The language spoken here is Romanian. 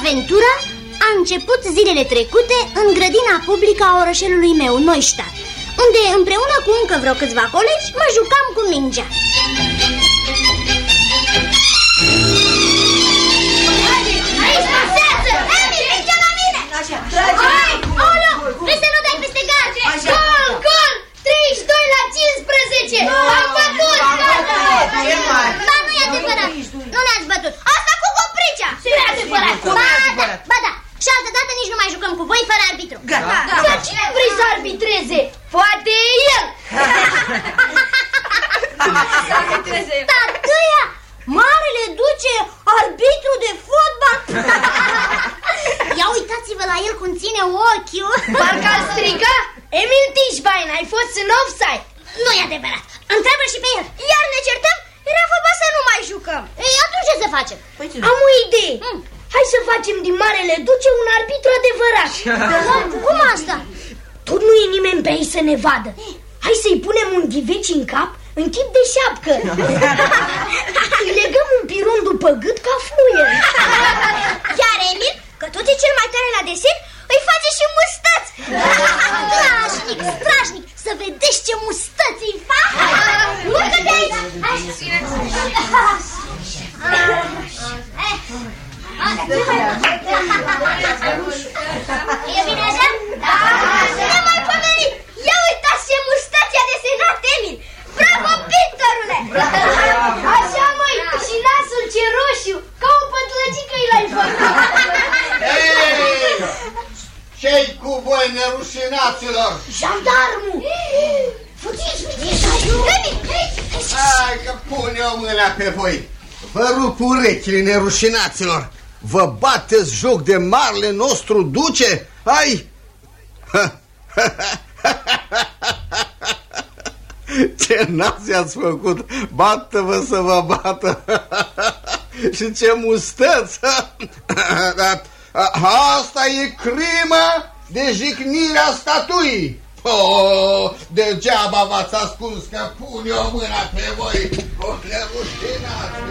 Aventura a început zilele trecute în grădina publică a orășelului meu, Neustadt, unde împreună cu încă vreo câțiva colegi mă jucam cu mingea. Aici pasează! Emi, mingea la mine! Hai! Aoleu! Vrei să nu dai peste gard? Gol! 32 la 15! Am bătut! Ba, nu e adevărat! Nu ne-ați bătut! Asta cu Copricea! Nu e adevărat! Ba da! Și altă dată nici nu mai jucăm cu voi fără arbitru. Dar cine vrei să arbitreze? Poate el! Tatuia! Marele duce arbitru de fotbal! Ia uitați-vă la el cum ține ochiul. Parcă-l strica? Emil Tișbain, ai fost în offside. Nu e adevărat. Întreabă și pe el. Iar ne certăm? Era vorba să nu mai jucăm. Ei, atunci ce să facem? Am o idee. Hai să facem din Marele Duce un arbitru adevărat. Cum asta? Tot nu e nimeni pe aici să ne vadă. Hai să-i punem un ghiveci în cap în chip de șapcă. Îi legăm un piron după gât ca fluier. Iar Emil, că tot e cel mai tare la desen, îi face și mustăți. Strașnic, strașnic. Să vedeți ce mustăți îi fac. Urcă de aici. E bine așa? Da! Nemaipomenit! Ia uitați ce mustăți a desenat Emil! Bravo, pictorule! Așa, măi, și nasul ce roșu, ca o pătlăgică i l-ai făcut! Ce-i cu voi, nerușinaților? Jandarmul! Fugiți! Hai că pune o mâna pe voi! Vă rup urechile, nerușinaților! Vă bateți joc de marele nostru duce? Hai! Ce nați ați făcut! Bată-vă să vă bată! Și ce mustăți! Asta e crimă de jignirea statuii! Degeaba v-ați ascuns că pune o mână pe voi! O nerușinați!